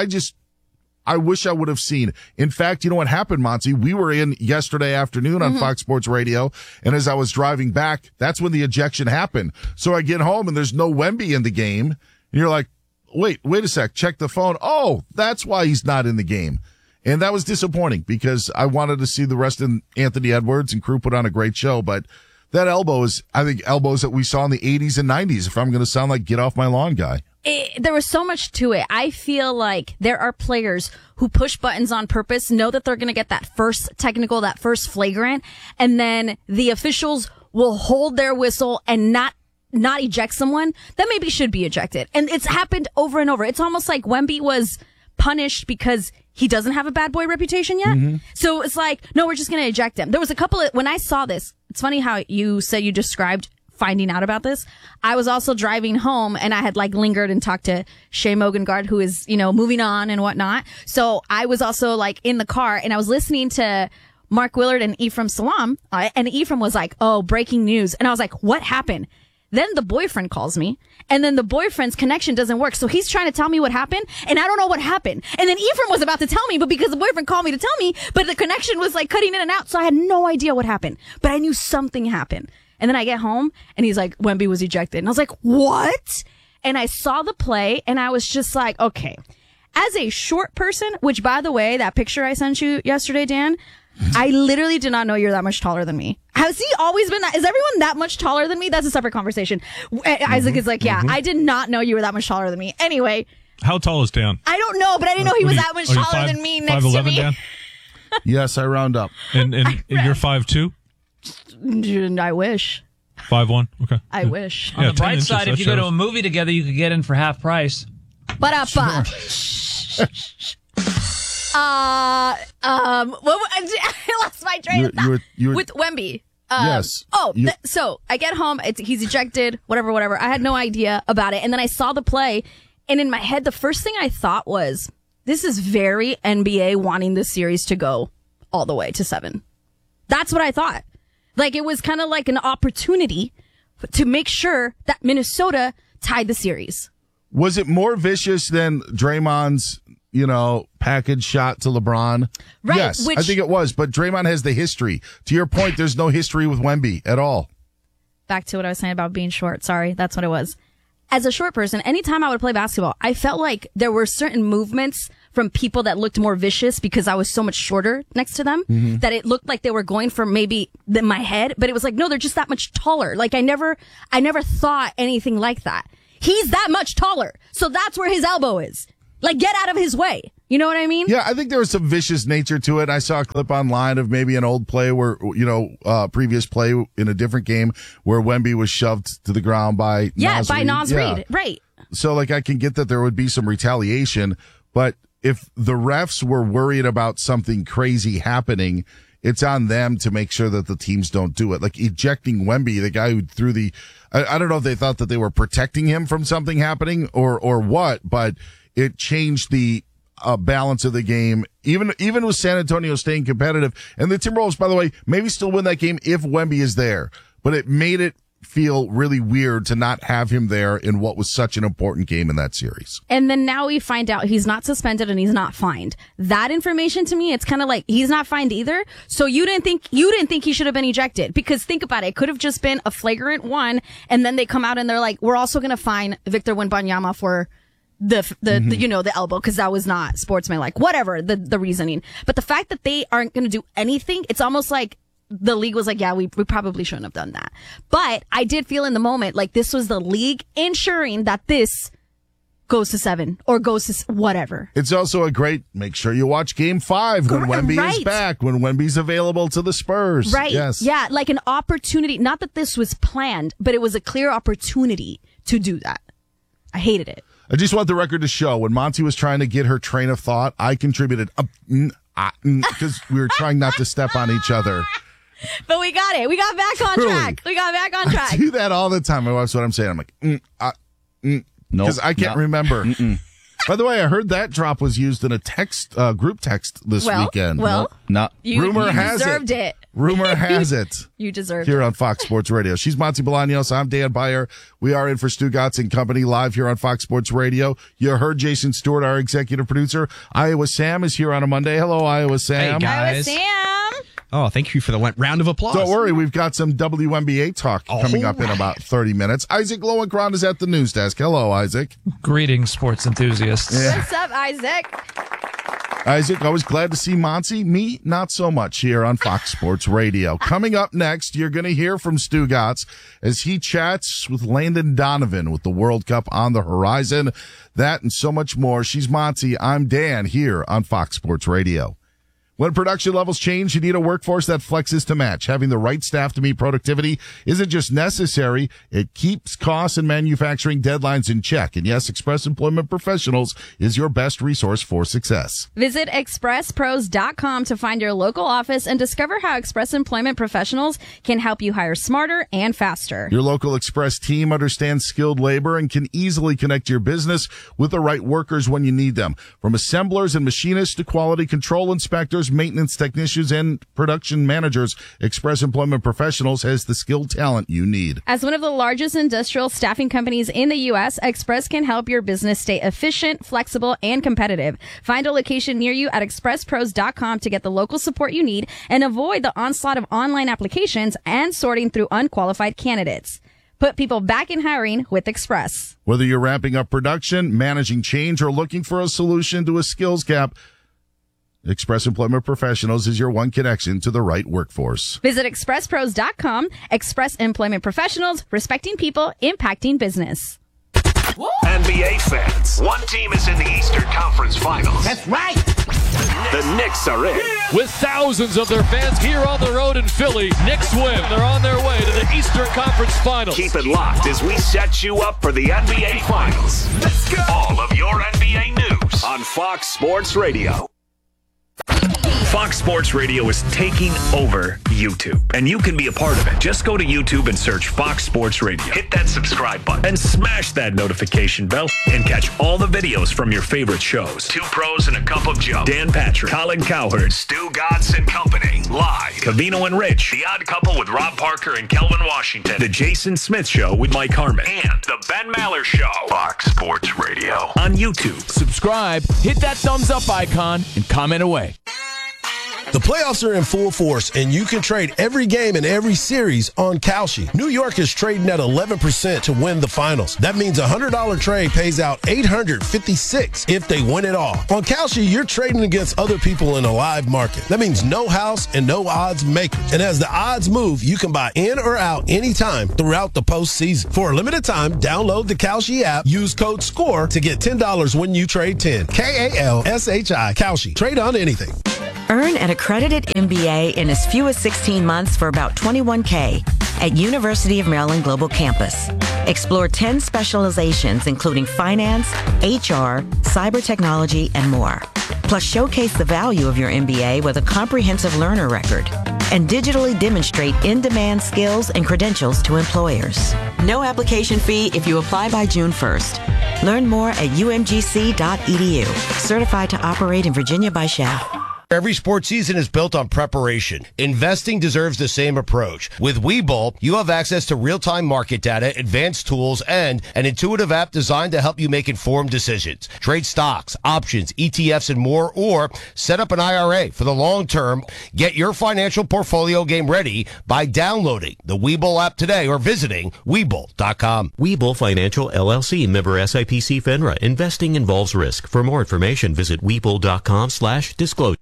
I wish I would have seen. In fact, you know what happened, Monty? We were in yesterday afternoon on Fox Sports Radio, and as I was driving back, that's when the ejection happened. So I get home and there's no Wemby in the game, and you're like, wait a sec, check the phone. Oh, that's why he's not in the game. And that was disappointing because I wanted to see the rest of Anthony Edwards and crew put on a great show, but that elbow is, I think, elbows that we saw in the 80s and 90s, if I'm going to sound like get off my lawn guy. There was so much to it. I feel like there are players who push buttons on purpose, know that they're going to get that first technical, that first flagrant, and then the officials will hold their whistle and not eject someone that maybe should be ejected. And it's happened over and over. It's almost like Wemby was punished because he doesn't have a bad boy reputation yet. Mm-hmm. So it's like, no, we're just going to eject him. There was a couple of, when I saw this, it's funny how you said you described finding out about this. I was also driving home and I had lingered and talked to Shay Mogengard, who is, moving on and whatnot. So I was also in the car and I was listening to Mark Willard and Ephraim Salam, and Ephraim was like, oh, breaking news. And I was like, what happened? Then the boyfriend calls me, and then the boyfriend's connection doesn't work. So he's trying to tell me what happened, and I don't know what happened. And then Ephraim was about to tell me, but because the boyfriend called me to tell me, but the connection was cutting in and out, so I had no idea what happened. But I knew something happened. And then I get home, and he's like, Wemby was ejected. And I was like, what? And I saw the play, and I was just like, okay. As a short person, which, by the way, that picture I sent you yesterday, Dan, I literally did not know you're that much taller than me. Has he always been that? Is everyone that much taller than me? That's a separate conversation. Isaac is like, yeah, I did not know you were that much taller than me. Anyway. How tall is Dan? I don't know, but I didn't know he was that much taller than me next 5'11", to me. Dan? Yes, I round up. And you're 5'2"? I wish. 5'1"? Okay. I wish. On the bright side, if you go to a movie together, you could get in for half price. Ba-da-ba. I lost my train of thought. With Wemby. Yes. So I get home. He's ejected. Whatever. I had no idea about it. And then I saw the play. And in my head, the first thing I thought was, this is very NBA wanting this series to go all the way to 7. That's what I thought. It was kind of like an opportunity to make sure that Minnesota tied the series. Was it more vicious than Draymond's, package shot to LeBron? Right, yes, I think it was. But Draymond has the history. To your point, there's no history with Wemby at all. Back to what I was saying about being short. Sorry, that's what it was. as a short person, anytime I would play basketball, I felt like there were certain movements from people that looked more vicious because I was so much shorter next to them that it looked like they were going for maybe my head, but it was like, no, they're just that much taller. Like I never thought anything like that. He's that much taller. So that's where his elbow is. Like, get out of his way. You know what I mean? Yeah, I think there was some vicious nature to it. I saw a clip online of maybe an old play where, previous play in a different game where Wemby was shoved to the ground by Naz by Reid. Naz Reid. Right. So, I can get that there would be some retaliation, but if the refs were worried about something crazy happening, it's on them to make sure that the teams don't do it. Like ejecting Wemby, the guy who threw I don't know if they thought that they were protecting him from something happening or what, but it changed the balance of the game, even with San Antonio staying competitive. And the Timberwolves, by the way, maybe still win that game if Wemby is there. But it made it feel really weird to not have him there in what was such an important game in that series. And then now we find out he's not suspended and he's not fined. That information to me, it's kind of like he's not fined either. So you didn't think he should have been ejected, because think about it. It could have just been a flagrant one. And then they come out and they're like, we're also going to fine Victor Wembanyama for the elbow, because that was not sportsmanlike, whatever the reasoning. But the fact that they aren't going to do anything, it's almost like the league was like, yeah, we probably shouldn't have done that. But I did feel in the moment like this was the league ensuring that this goes to 7 or goes to whatever. It's also make sure you watch Game 5 when Wemby is back, when Wemby's available to the Spurs. Right. Yes. Yeah, like an opportunity. Not that this was planned, but it was a clear opportunity to do that. I hated it. I just want the record to show when Monty was trying to get her train of thought, I contributed because we were trying not to step on each other. But we got it. We got back on track. I do that all the time. My wife's what I'm saying. I'm like, because I can't remember. By the way, I heard that drop was used in a text group text this weekend. Well, rumor has deserved it. Rumor has it. You deserved here it. on Fox Sports Radio. She's Monty Bolaños. I'm Dan Beyer. We are in for Stu Gatz and Company live here on Fox Sports Radio. You heard Jason Stewart, our executive producer. Iowa Sam is here on a Monday. Hello, Iowa Sam. Hey, guys. Iowa Sam. Oh, thank you for the round of applause. Don't worry, we've got some WNBA talk coming up in about 30 minutes. Isaac Lowenkron is at the news desk. Hello, Isaac. Greetings, sports enthusiasts. Yeah. What's up, Isaac, always glad to see Monty. Me, not so much here on Fox Sports Radio. Coming up next, you're going to hear from Stu Gatz as he chats with Landon Donovan with the World Cup on the horizon. That and so much more. She's Monty. I'm Dan here on Fox Sports Radio. When production levels change, you need a workforce that flexes to match. Having the right staff to meet productivity isn't just necessary, it keeps costs and manufacturing deadlines in check. And yes, Express Employment Professionals is your best resource for success. Visit expresspros.com to find your local office and discover how Express Employment Professionals can help you hire smarter and faster. Your local Express team understands skilled labor and can easily connect your business with the right workers when you need them. From assemblers and machinists to quality control inspectors, maintenance technicians, and production managers, Express Employment Professionals has the skilled talent you need. As one of the largest industrial staffing companies in the U.S., Express can help your business stay efficient, flexible, and competitive. Find a location near you at expresspros.com to get the local support you need and avoid the onslaught of online applications and sorting through unqualified candidates. Put people back in hiring with Express. Whether you're ramping up production, managing change, or looking for a solution to a skills gap, Express Employment Professionals is your one connection to the right workforce. Visit expresspros.com. Express Employment Professionals, respecting people, impacting business. NBA fans, one team is in the Eastern Conference Finals. That's right. The Knicks are in. With thousands of their fans here on the road in Philly, Knicks win. They're on their way to the Eastern Conference Finals. Keep it locked as we set you up for the NBA Finals. Let's go. All of your NBA news on Fox Sports Radio. Fox Sports Radio is taking over YouTube, and you can be a part of it. Just go to YouTube and search Fox Sports Radio. Hit that subscribe button and smash that notification bell and catch all the videos from your favorite shows. Two Pros and a Cup of Joe. Dan Patrick, Colin Cowherd, Stu Gatz and Company. Live. Covino and Rich. The Odd Couple with Rob Parker and Kelvin Washington. The Jason Smith Show with Mike Harmon. And The Ben Maller Show. Fox Sports Radio on YouTube. Subscribe, hit that thumbs up icon, and comment away. The playoffs are in full force, and you can trade every game and every series on Kalshi. New York is trading at 11% to win the finals. That means a $100 trade pays out $856 if they win it all. On Kalshi, you're trading against other people in a live market. That means no house and no odds makers. And as the odds move, you can buy in or out anytime throughout the postseason. For a limited time, download the Kalshi app, use code SCORE to get $10 when you trade 10. Kalshi. Kalshi. Trade on anything. Earn an accredited MBA in as few as 16 months for about $21K at University of Maryland Global Campus. Explore 10 specializations, including finance, HR, cyber technology, and more. Plus, showcase the value of your MBA with a comprehensive learner record and digitally demonstrate in-demand skills and credentials to employers. No application fee if you apply by June 1st. Learn more at umgc.edu. Certified to operate in Virginia by SHAP. Every sports season is built on preparation. Investing deserves the same approach. With Webull, you have access to real-time market data, advanced tools, and an intuitive app designed to help you make informed decisions. Trade stocks, options, ETFs, and more, or set up an IRA for the long term. Get your financial portfolio game ready by downloading the Webull app today or visiting Webull.com. Webull Financial LLC, member SIPC FINRA. Investing involves risk. For more information, visit Webull.com/disclosure.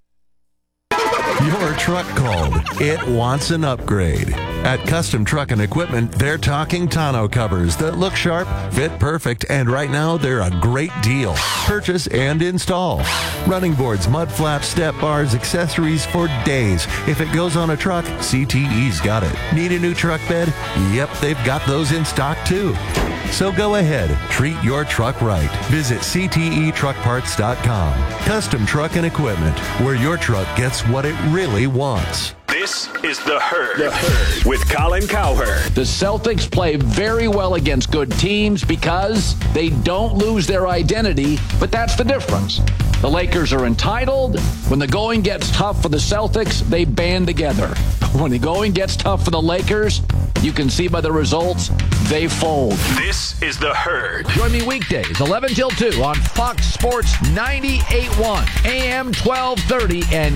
Your truck called. It wants an upgrade. At Custom Truck and Equipment, they're talking tonneau covers that look sharp, fit perfect, and right now they're a great deal. Purchase and install. Running boards, mud flaps, step bars, accessories for days. If it goes on a truck, CTE's got it. Need a new truck bed? Yep, they've got those in stock too. So go ahead, treat your truck right. Visit CTETruckParts.com. Custom Truck and Equipment, where your truck gets what it really wants. This is The Herd, with Colin Cowherd. The Celtics play very well against good teams because they don't lose their identity, but that's the difference. The Lakers are entitled. When the going gets tough for the Celtics, they band together. When the going gets tough for the Lakers, you can see by the results, they fold. This is The Herd. Join me weekdays, 11 till 2 on Fox Sports 98.1, AM 1230, and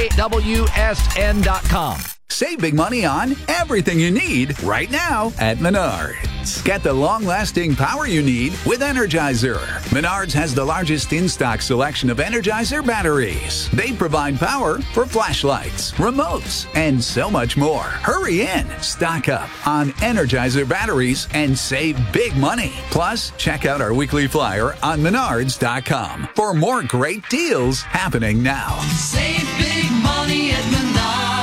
KWSN.com. Save big money on everything you need right now at Menards. Get the long-lasting power you need with Energizer. Menards has the largest in-stock selection of Energizer batteries. They provide power for flashlights, remotes, and so much more. Hurry in, stock up on Energizer batteries, and save big money. Plus, check out our weekly flyer on Menards.com for more great deals happening now. Save big money at Menards.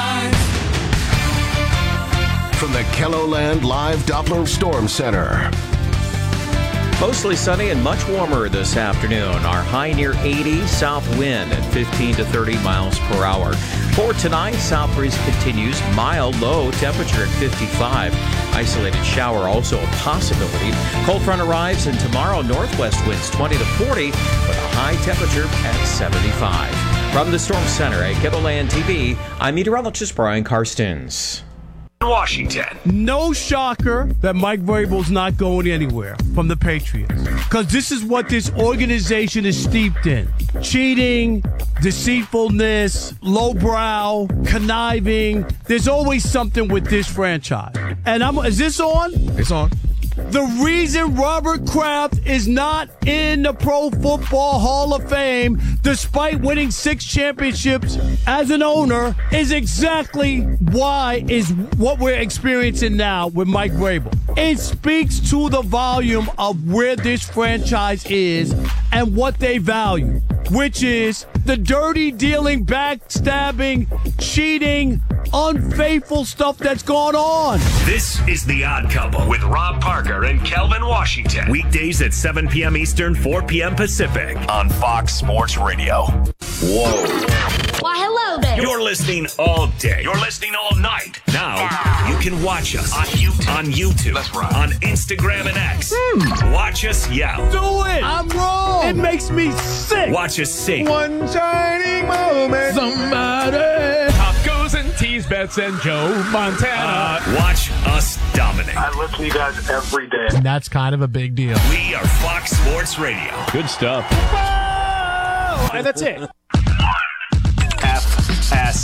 From the KELOLAND Live Doppler Storm Center. Mostly sunny and much warmer this afternoon. Our high near 80, south wind at 15 to 30 miles per hour. For tonight, south breeze continues, mild low temperature at 55. Isolated shower also a possibility. Cold front arrives, and tomorrow northwest winds 20 to 40 with a high temperature at 75. From the Storm Center at KELOLAND TV, I'm meteorologist Brian Karstens. Washington. No shocker that Mike Vrabel's not going anywhere from the Patriots, because this is what this organization is steeped in: cheating, deceitfulness, lowbrow, conniving. There's always something with this franchise. And is this on? It's on. The reason Robert Kraft is not in the Pro Football Hall of Fame, despite winning 6 championships as an owner, is exactly why is what we're experiencing now with Mike Vrabel. It speaks to the volume of where this franchise is and what they value, which is the dirty dealing, backstabbing, cheating, unfaithful stuff that's gone on. This is The Odd Couple with Rob Parker and Kelvin Washington. Weekdays at 7 p.m. Eastern, 4 p.m. Pacific on Fox Sports Radio. Whoa. Why, hello there. You're listening all day. You're listening all night. Now, you can watch us on YouTube. That's right. On Instagram and X. Watch us yell. Do it. I'm wrong. It makes me sick. Watch us sing. One shining moment. Somebody. Tacos and teas, bets and Joe Montana. Watch us dominate. I listen to you guys every day. And that's kind of a big deal. We are Fox Sports Radio. Good stuff. And that's it. FS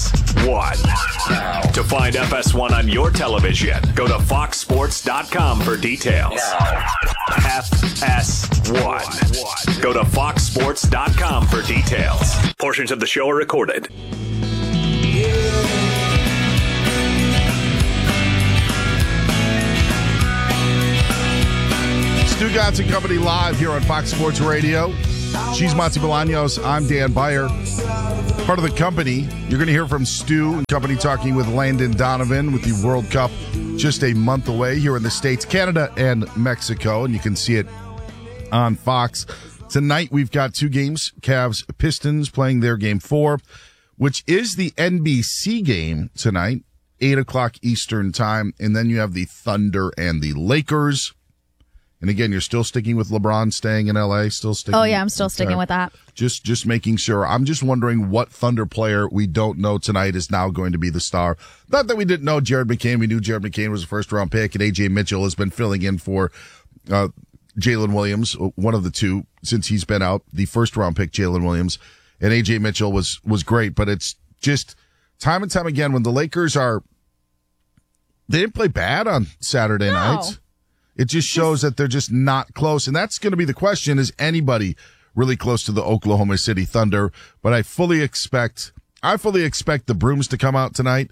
FS1. To find FS1 on your television, go to foxsports.com for details. FS1. Go to foxsports.com for details. Portions of the show are recorded. Stu Gatz and Company live here on Fox Sports Radio. She's Monty Bolaños. I'm Dan Beyer. Part of the company, you're going to hear from Stu and Company talking with Landon Donovan with the World Cup just a month away here in the States, Canada, and Mexico. And you can see it on Fox. Tonight, we've got two games. Cavs Pistons playing their game 4, which is the NBC game tonight, 8 o'clock Eastern time. And then you have the Thunder and the Lakers. And again, you're still sticking with LeBron staying in LA, still sticking. Oh yeah, I'm still sticking with that. Just making sure. I'm just wondering what Thunder player we don't know tonight is now going to be the star. Not that we didn't know Jared McCain. We knew Jared McCain was a first-round pick, and A.J. Mitchell has been filling in for Jalen Williams, one of the two, since he's been out. The first-round pick, Jalen Williams, and A.J. Mitchell was great. But it's just time and time again when the Lakers they didn't play bad on Saturday night. It just shows that they're just not close. And that's going to be the question, is anybody really close to the Oklahoma City Thunder? But I fully expect the Brooms to come out tonight.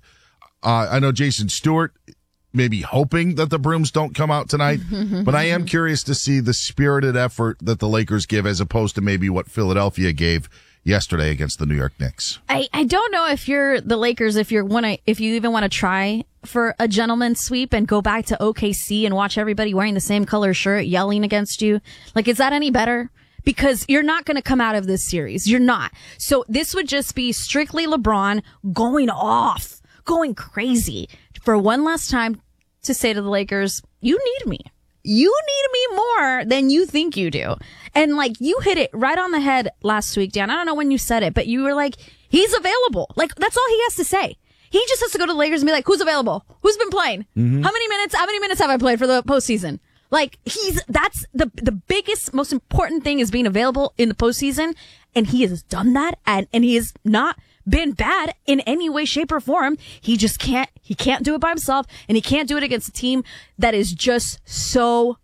I know Jason Stewart may be hoping that the Brooms don't come out tonight, but I am curious to see the spirited effort that the Lakers give as opposed to maybe what Philadelphia gave yesterday against the New York Knicks. I don't know if you're the Lakers, if you even want to try for a gentleman's sweep and go back to OKC and watch everybody wearing the same color shirt yelling against you. Like, is that any better? Because you're not going to come out of this series. You're not. So this would just be strictly LeBron going off, going crazy for one last time to say to the Lakers, you need me. You need me more than you think you do. And like, you hit it right on the head last week, Dan. I don't know when you said it, but you were like, he's available. Like, that's all he has to say. He just has to go to the Lakers and be like, who's available? Who's been playing? Mm-hmm. How many minutes have I played for the postseason? Like, that's the biggest, most important thing is being available in the postseason. And he has done that. And he has not been bad in any way, shape, or form. He can't do it by himself, and he can't do it against a team that is just so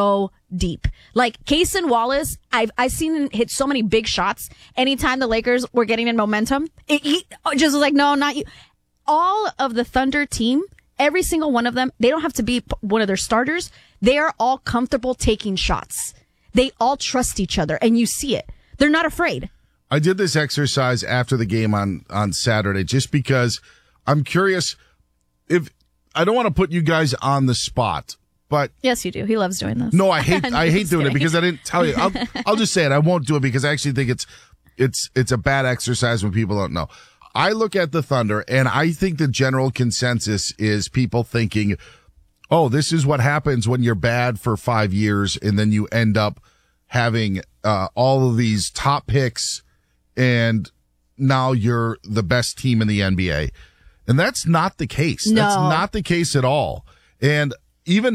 deep. Like Cason Wallace, I've seen him hit so many big shots anytime the Lakers were getting in momentum. He just was like, no, not you. All of the Thunder team, every single one of them, they don't have to be one of their starters. They are all comfortable taking shots. They all trust each other, and you see it. They're not afraid. I did this exercise after the game on Saturday just because I'm curious if I don't want to put you guys on the spot, but yes, you do. He loves doing this. No, I hate doing it because I didn't tell you. I'll just say it. I won't do it because I actually think it's a bad exercise when people don't know. I look at the Thunder and I think the general consensus is people thinking, oh, this is what happens when you're bad for 5 years and then you end up having all of these top picks and now you're the best team in the NBA. And that's not the case. No. That's not the case at all. And even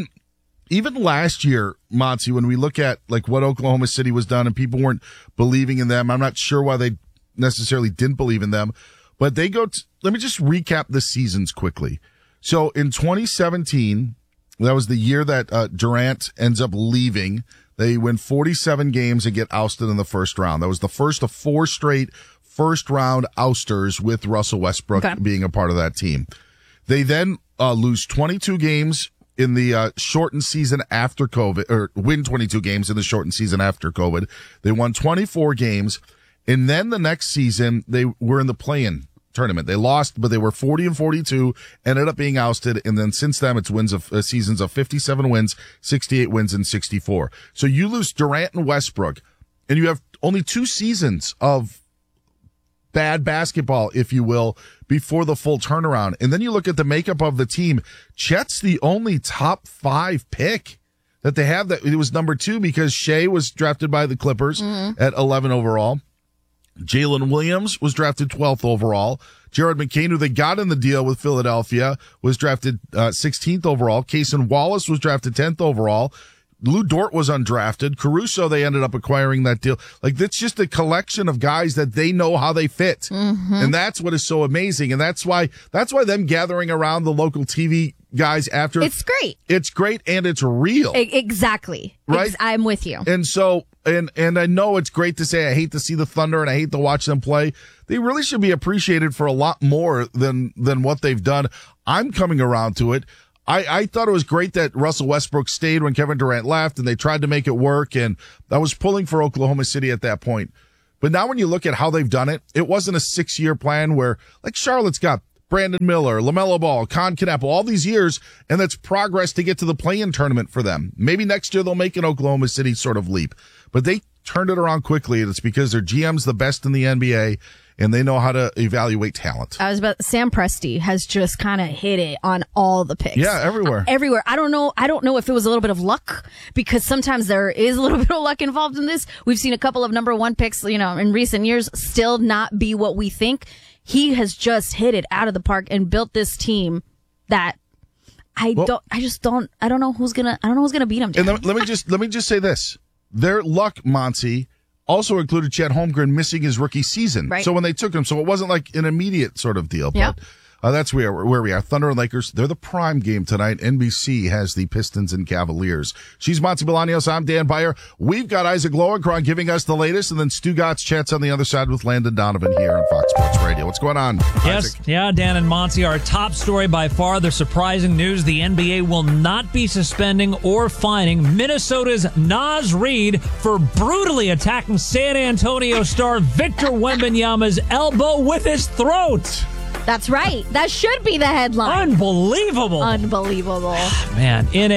last year, Monty, when we look at like what Oklahoma City was done and people weren't believing in them, I'm not sure why they necessarily didn't believe in them, but let me just recap the seasons quickly. So in 2017, that was the year that Durant ends up leaving. They win 47 games and get ousted in the first round. That was the first of 4 straight first-round ousters with Russell Westbrook being a part of that team. They then lose 22 games in the shortened season after COVID, or win 22 games in the shortened season after COVID. They won 24 games, and then the next season, they were in the play-in tournament. They lost, but they were 40-42, ended up being ousted, and then since then it's seasons of 57 wins, 68 wins, and 64. So you lose Durant and Westbrook, and you have only 2 seasons of bad basketball, if you will, before the full turnaround. And then you look at the makeup of the team. Chet's the only top 5 pick that they have. That it was number 2 because Shea was drafted by the Clippers at 11 overall. Jalen Williams was drafted 12th overall. Jared McCain, who they got in the deal with Philadelphia, was drafted 16th overall. Cason Wallace was drafted 10th overall. Lou Dort was undrafted. Caruso, they ended up acquiring that deal. Like, it's just a collection of guys that they know how they fit. Mm-hmm. And that's what is so amazing. And that's why them gathering around the local TV guys after. It's great. It's great and it's real. Exactly. Right? I'm with you. And so, and I know it's great to say I hate to see the Thunder and I hate to watch them play. They really should be appreciated for a lot more than what they've done. I'm coming around to it. I thought it was great that Russell Westbrook stayed when Kevin Durant left, and they tried to make it work, and I was pulling for Oklahoma City at that point. But now when you look at how they've done it, it wasn't a 6-year plan where, like, Charlotte's got Brandon Miller, LaMelo Ball, Con Knapp, all these years, and that's progress to get to the play-in tournament for them. Maybe next year they'll make an Oklahoma City sort of leap. But they turned it around quickly, and it's because their GM's the best in the NBA, and they know how to evaluate talent. Sam Presti has just kind of hit it on all the picks. Yeah, everywhere. Everywhere. I don't know if it was a little bit of luck, because sometimes there is a little bit of luck involved in this. We've seen a couple of number one picks, in recent years still not be what we think. He has just hit it out of the park and built this team that I don't know who's gonna beat him. And let me just say this. Their luck, Monty, also included Chet Holmgren missing his rookie season. Right. So when they took him, so it wasn't like an immediate sort of deal. Yep. But that's where we are. Thunder and Lakers, they're the prime game tonight. NBC has the Pistons and Cavaliers. She's Monty Bolaños. I'm Dan Beyer. We've got Isaac Lowenkron giving us the latest, and then Stu Gotts chats on the other side with Landon Donovan here on Fox Sports Radio. What's going on, Yes, Isaac? yeah, Dan and Monty, our top story by far, the surprising news: the NBA will not be suspending or fining Minnesota's Naz Reid for brutally attacking San Antonio star Victor Wembanyama's elbow with his throat. That's right. That should be the headline. Unbelievable. Man, in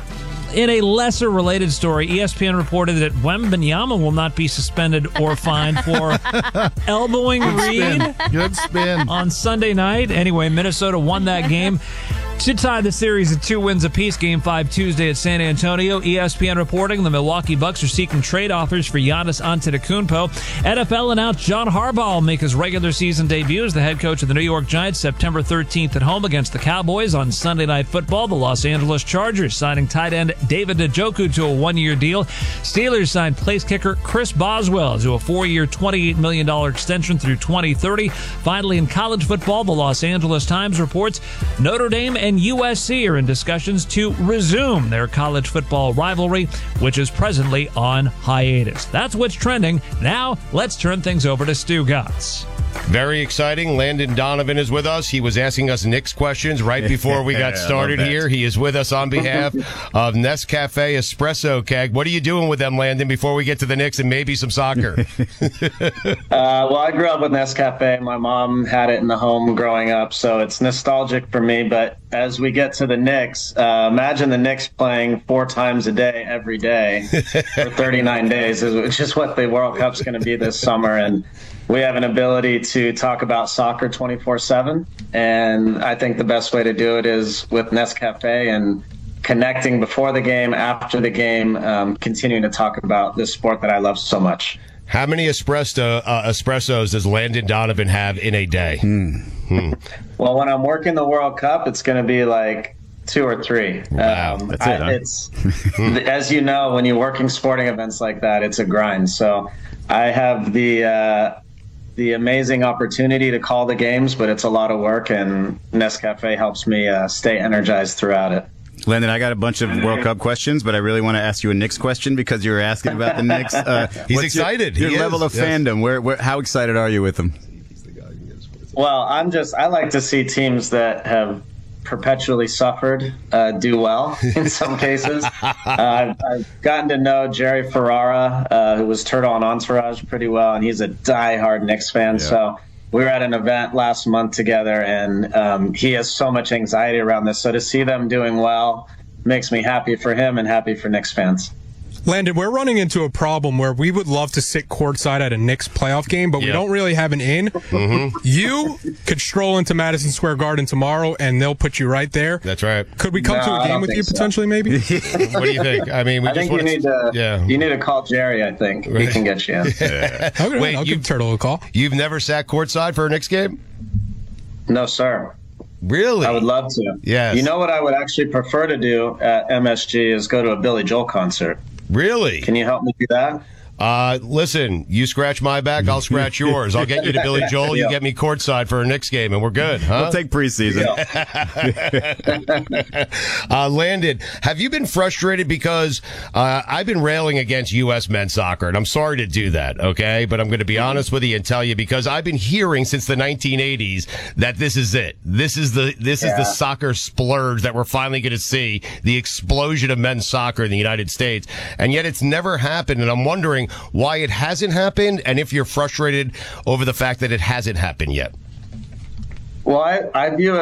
a lesser related story, ESPN reported that Wembanyama will not be suspended or fined for elbowing Reid. Good spin. On Sunday night. Anyway, Minnesota won that game to tie the series at 2 wins apiece. Game 5 Tuesday at San Antonio. ESPN reporting the Milwaukee Bucks are seeking trade offers for Giannis Antetokounmpo. NFL announced John Harbaugh will make his regular season debut as the head coach of the New York Giants September 13th at home against the Cowboys. On Sunday Night Football, the Los Angeles Chargers signing tight end David Njoku to a 1-year deal. Steelers signed place kicker Chris Boswell to a 4-year, $28 million extension through 2030. Finally, in college football, the Los Angeles Times reports Notre Dame and USC are in discussions to resume their college football rivalry, which is presently on hiatus. That's what's trending. Now, let's turn things over to Stu Gotts. Very exciting. Landon Donovan is with us. He was asking us Knicks questions right before we got started here. He is with us on behalf of Nescafe Espresso Keg. What are you doing with them, Landon, before we get to the Knicks and maybe some soccer? Well, I grew up with Nescafe. My mom had it in the home growing up, so it's nostalgic for me. But as we get to the Knicks, imagine the Knicks playing 4 times a day every day for 39 days, which is what the World Cup's going to be this summer. And we have an ability to talk about soccer 24/7, and I think the best way to do it is with Nescafe and connecting before the game, after the game, continuing to talk about this sport that I love so much. How many espressos does Landon Donovan have in a day? Well, when I'm working the World Cup, it's going to be like 2 or 3. Wow, that's it, huh? It's as you know, when you're working sporting events like that, it's a grind. So I have the amazing opportunity to call the games, but it's a lot of work, and Nescafe helps me stay energized throughout it. Landon, I got a bunch of World Cup questions, but I really want to ask you a Knicks question because you were asking about the Knicks. He's excited. Your level of fandom. How excited are you with them? Well, I like to see teams that have perpetually suffered do well in some cases. I've gotten to know Jerry Ferrara, who was Turtle on Entourage, pretty well, and he's a diehard Knicks fan. Yeah. So we were at an event last month together, and he has so much anxiety around this. So to see them doing well makes me happy for him and happy for Knicks fans. Landon, we're running into a problem where we would love to sit courtside at a Knicks playoff game, but we don't really have an in. Mm-hmm. You could stroll into Madison Square Garden tomorrow, and they'll put you right there. That's right. Could we come to a game with you potentially, maybe? What do you think? I mean, you need to call Jerry, I think. He can get you in. Okay, Wait, I'll give Turtle a call. You've never sat courtside for a Knicks game? No, sir. Really? I would love to. Yes. You know what I would actually prefer to do at MSG is go to a Billy Joel concert. Really? Can you help me do that? Listen, you scratch my back, I'll scratch yours. I'll get you to Billy Joel, you get me courtside for a Knicks game, and we're good, huh? We'll take preseason. Landon, have you been frustrated because I've been railing against U.S. men's soccer, and I'm sorry to do that, okay? But I'm going to be honest with you and tell you, because I've been hearing since the 1980s that this is it. This is the soccer splurge that we're finally going to see, the explosion of men's soccer in the United States, and yet it's never happened, and I'm wondering why it hasn't happened, and if you're frustrated over the fact that it hasn't happened yet. Well, I view it